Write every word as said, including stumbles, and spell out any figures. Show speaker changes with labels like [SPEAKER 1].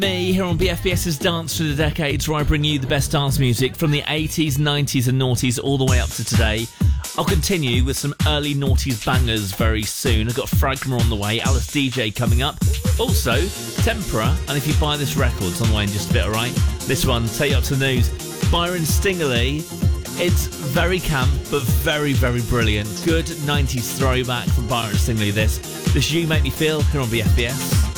[SPEAKER 1] Me here on BFBS's Dance Through the Decades, where I bring you the best dance music from the eighties, nineties and noughties all the way up to today. I'll continue with some early noughties bangers very soon. I've got Fragma on the way, Alice D J coming up. Also, Tempera, and if you buy this record, it's on the way in just a bit, alright? This one, take you up to the news. Byron Stingley. It's very camp, but very, very brilliant. Good nineties throwback from Byron Stingley, this. This You Make Me Feel here on B F B S.